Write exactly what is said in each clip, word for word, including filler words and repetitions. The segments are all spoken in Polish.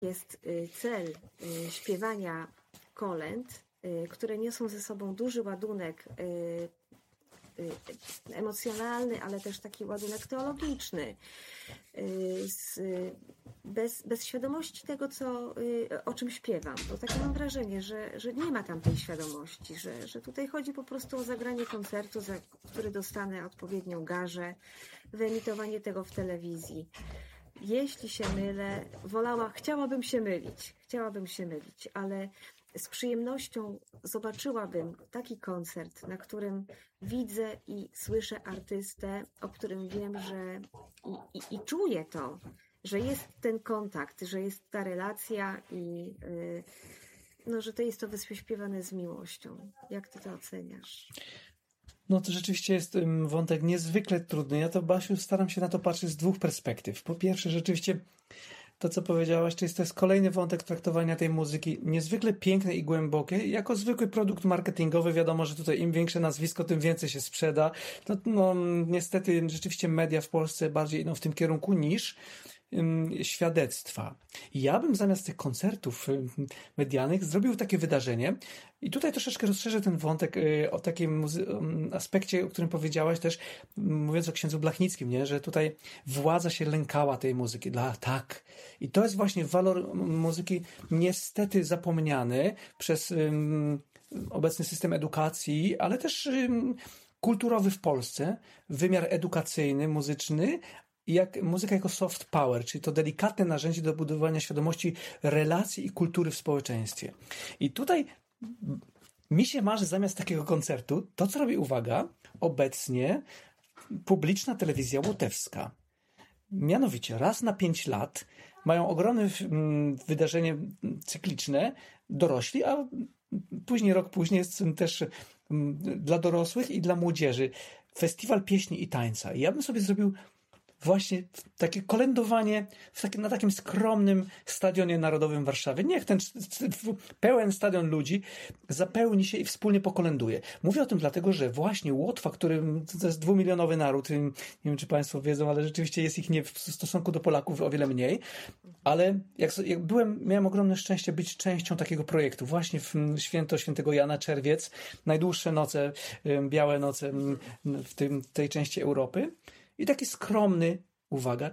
jest cel śpiewania kolęd, które niosą ze sobą duży ładunek emocjonalny, ale też taki ładunek teologiczny, bez, bez świadomości tego, co, o czym śpiewam. Bo takie mam wrażenie, że, że nie ma tam tej świadomości, że, że tutaj chodzi po prostu o zagranie koncertu, za który dostanę odpowiednią garzę, wyemitowanie tego w telewizji. Jeśli się mylę, wolała, chciałabym się mylić, chciałabym się mylić, ale z przyjemnością zobaczyłabym taki koncert, na którym widzę i słyszę artystę, o którym wiem, że i, i, i czuję to, że jest ten kontakt, że jest ta relacja i yy, no, że to jest to wyśpiewane z miłością. Jak ty to oceniasz? No to rzeczywiście jest wątek niezwykle trudny. Ja to, Basiu, staram się na to patrzeć z dwóch perspektyw. Po pierwsze, rzeczywiście to, co powiedziałaś, to jest, to jest kolejny wątek traktowania tej muzyki niezwykle pięknej i głębokiej. Jako zwykły produkt marketingowy wiadomo, że tutaj im większe nazwisko, tym więcej się sprzeda. No, no niestety rzeczywiście media w Polsce bardziej idą w tym kierunku niż um, świadectwa. Ja bym zamiast tych koncertów um, medialnych zrobił takie wydarzenie i tutaj troszeczkę rozszerzę ten wątek y, o takim muzy- um, aspekcie, o którym powiedziałaś też, mówiąc o księdzu Blachnickim, nie? Że tutaj władza się lękała tej muzyki. Dla tak. I to jest właśnie walor muzyki niestety zapomniany przez um, obecny system edukacji, ale też um, kulturowy w Polsce, wymiar edukacyjny, muzyczny, jak muzyka jako soft power, czyli to delikatne narzędzie do budowania świadomości relacji i kultury w społeczeństwie. I tutaj mi się marzy zamiast takiego koncertu to, co robi, uwaga, obecnie publiczna telewizja łotewska. Mianowicie raz na pięć lat mają ogromne wydarzenie cykliczne dorośli, a później, rok później jest też dla dorosłych i dla młodzieży festiwal pieśni i tańca. I ja bym sobie zrobił właśnie takie kolędowanie w takim, na takim skromnym stadionie narodowym w Warszawie. Niech ten pełen stadion ludzi zapełni się i wspólnie pokolęduje. Mówię o tym dlatego, że właśnie Łotwa, który to jest dwumilionowy naród, nie wiem, czy państwo wiedzą, ale rzeczywiście jest ich nie w stosunku do Polaków o wiele mniej, ale jak, jak byłem, miałem ogromne szczęście być częścią takiego projektu. Właśnie w święto świętego Jana Czerwiec, najdłuższe noce, białe noce w tym, tej części Europy. I taki skromny, uwaga,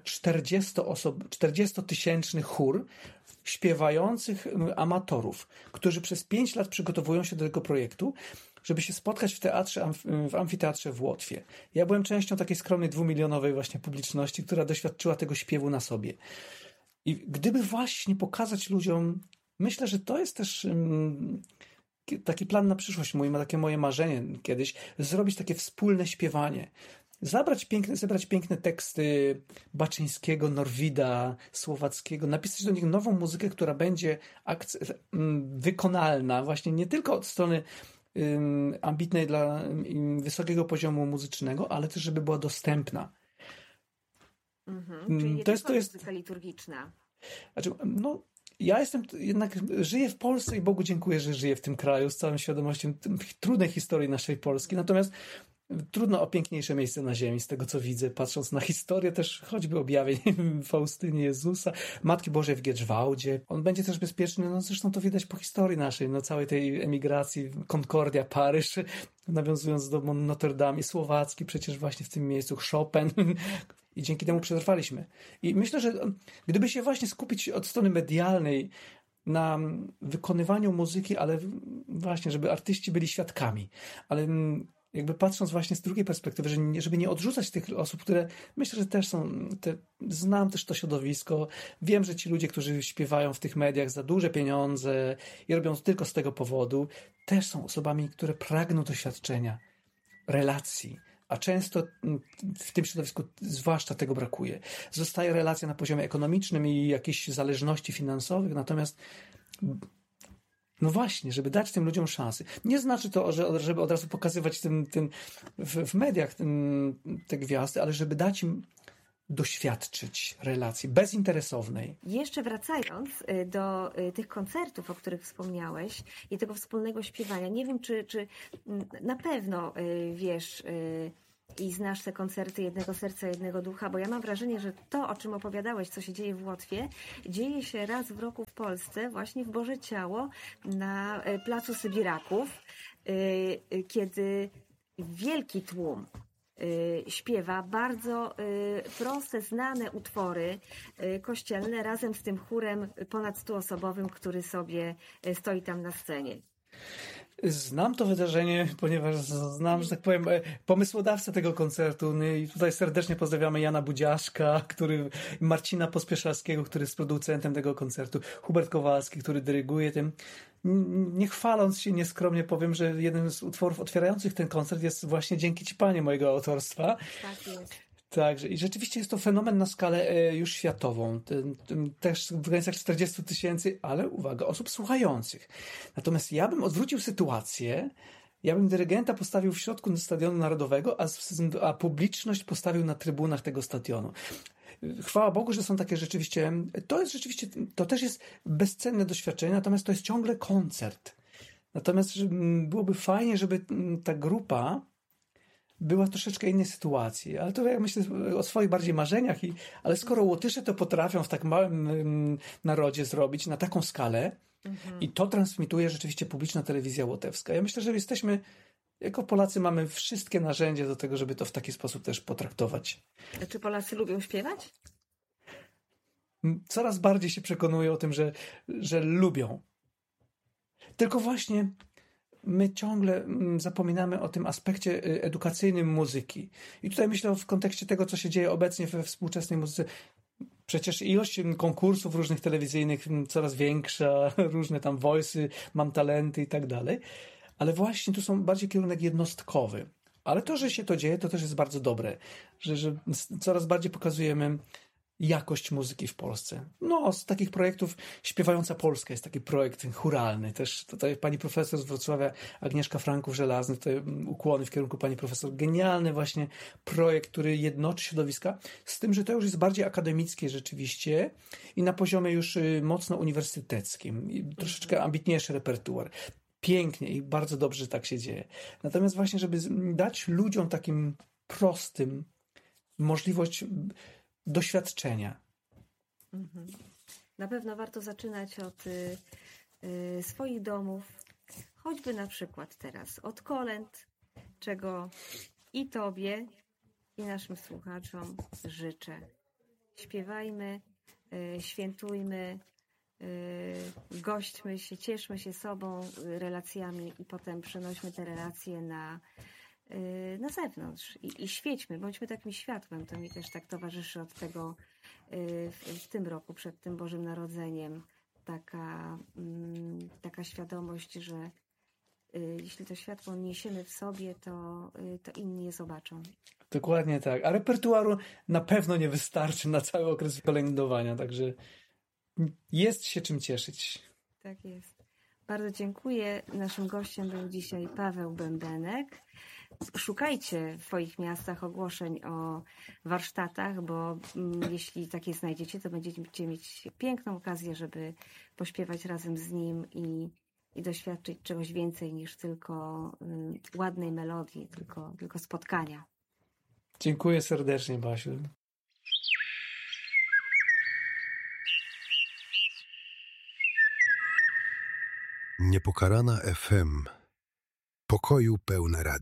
czterdziestotysięczny chór śpiewających amatorów, którzy przez pięć lat przygotowują się do tego projektu, żeby się spotkać w teatrze, w amfiteatrze w Łotwie. Ja byłem częścią takiej skromnej, dwumilionowej właśnie publiczności, która doświadczyła tego śpiewu na sobie. I gdyby właśnie pokazać ludziom, myślę, że to jest też um, taki plan na przyszłość, mój, takie moje marzenie kiedyś, zrobić takie wspólne śpiewanie. Zabrać piękne, zebrać piękne teksty Baczyńskiego, Norwida, Słowackiego, napisać do nich nową muzykę, która będzie akc- wykonalna właśnie nie tylko od strony um, ambitnej dla um, wysokiego poziomu muzycznego, ale też żeby była dostępna. Mhm, czyli nie to jest, to jest muzyka liturgiczna. Znaczy, no, ja jestem, jednak żyję w Polsce i Bogu dziękuję, że żyję w tym kraju z całą świadomością trudnej historii naszej Polski, natomiast trudno o piękniejsze miejsce na ziemi, z tego co widzę, patrząc na historię też choćby objawień Faustyny Jezusa, Matki Bożej w Giedrzwałdzie. On będzie też bezpieczny, no zresztą to widać po historii naszej, no całej tej emigracji, Concordia, Paryż, nawiązując do Notre Dame i Słowacki, przecież właśnie w tym miejscu Chopin i dzięki temu przetrwaliśmy. I myślę, że gdyby się właśnie skupić od strony medialnej na wykonywaniu muzyki, ale właśnie, żeby artyści byli świadkami, ale jakby patrząc właśnie z drugiej perspektywy, że nie, żeby nie odrzucać tych osób, które myślę, że też są, te, znam też to środowisko, wiem, że ci ludzie, którzy śpiewają w tych mediach za duże pieniądze i robią to tylko z tego powodu, też są osobami, które pragną doświadczenia, relacji, a często w tym środowisku zwłaszcza tego brakuje. Zostaje relacja na poziomie ekonomicznym i jakichś zależności finansowych, natomiast no właśnie, żeby dać tym ludziom szansę. Nie znaczy to, że, żeby od razu pokazywać tym, tym w, w mediach tym, te gwiazdy, ale żeby dać im doświadczyć relacji bezinteresownej. Jeszcze wracając do tych koncertów, o których wspomniałeś i tego wspólnego śpiewania, nie wiem, czy, czy na pewno wiesz, i znasz te koncerty Jednego Serca, Jednego Ducha, bo ja mam wrażenie, że to, o czym opowiadałeś, co się dzieje w Łotwie, dzieje się raz w roku w Polsce, właśnie w Boże Ciało na Placu Sybiraków, kiedy wielki tłum śpiewa bardzo proste, znane utwory kościelne razem z tym chórem ponad stuosobowym, który sobie stoi tam na scenie. Znam to wydarzenie, ponieważ znam, że tak powiem, pomysłodawcę tego koncertu i tutaj serdecznie pozdrawiamy Jana Budziaszka, który, Marcina Pospieszalskiego, który jest producentem tego koncertu, Hubert Kowalski, który dyryguje tym. Nie chwaląc się nieskromnie powiem, że jeden z utworów otwierających ten koncert jest właśnie Dzięki Ci Panie mojego autorstwa. Tak jest. Także i rzeczywiście jest to fenomen na skalę już światową, też w granicach czterdziestu tysięcy, ale uwaga, osób słuchających. Natomiast ja bym odwrócił sytuację, ja bym dyrygenta postawił w środku Stadionu Narodowego, a, a publiczność postawił na trybunach tego stadionu. Chwała Bogu, że są takie rzeczywiście, to jest rzeczywiście, to też jest bezcenne doświadczenie, natomiast to jest ciągle koncert. Natomiast byłoby fajnie, żeby ta grupa była w troszeczkę innej sytuacji, ale to ja myślę o swoich bardziej marzeniach, i, ale skoro Łotysze to potrafią w tak małym um, narodzie zrobić na taką skalę mhm. i to transmituje rzeczywiście publiczna telewizja łotewska. Ja myślę, że jesteśmy, jako Polacy mamy wszystkie narzędzia do tego, żeby to w taki sposób też potraktować. A czy Polacy lubią śpiewać? Coraz bardziej się przekonuję o tym, że, że lubią. Tylko właśnie my ciągle zapominamy o tym aspekcie edukacyjnym muzyki. I tutaj myślę w kontekście tego, co się dzieje obecnie we współczesnej muzyce. Przecież ilość konkursów różnych telewizyjnych coraz większa, różne tam voice'y, mam talenty i tak dalej. Ale właśnie tu są bardziej kierunek jednostkowy. Ale to, że się to dzieje, to też jest bardzo dobre. Że, że coraz bardziej pokazujemy jakość muzyki w Polsce. No, z takich projektów Śpiewająca Polska jest taki projekt chóralny. Też tutaj pani profesor z Wrocławia, Agnieszka Franków-Żelazny, tutaj ukłony w kierunku pani profesor. Genialny właśnie projekt, który jednoczy środowiska, z tym, że to już jest bardziej akademickie rzeczywiście i na poziomie już mocno uniwersyteckim. I troszeczkę ambitniejszy repertuar. Pięknie i bardzo dobrze, że tak się dzieje. Natomiast właśnie, żeby dać ludziom takim prostym możliwość doświadczenia. Mhm. Na pewno warto zaczynać od y, y, swoich domów, choćby na przykład teraz od kolęd, czego i Tobie, i naszym słuchaczom życzę. Śpiewajmy, y, świętujmy, y, gośćmy się, cieszmy się sobą, y, relacjami i potem przenośmy te relacje na na zewnątrz i, i świećmy, bądźmy takim światłem. To mi też tak towarzyszy od tego w, w tym roku, przed tym Bożym Narodzeniem, taka, taka świadomość, że jeśli to światło niesiemy w sobie, to, to inni je zobaczą. Dokładnie tak. A repertuaru na pewno nie wystarczy na cały okres kolędowania, także jest się czym cieszyć. Tak jest. Bardzo dziękuję. Naszym gościem był dzisiaj Paweł Bębenek. Szukajcie w swoich miastach ogłoszeń o warsztatach, bo mm, jeśli takie znajdziecie, to będziecie mieć piękną okazję, żeby pośpiewać razem z nim i, i doświadczyć czegoś więcej niż tylko mm, ładnej melodii, tylko, tylko spotkania. Dziękuję serdecznie, Basiu. Niepokalana F M. Pokoju pełne radio.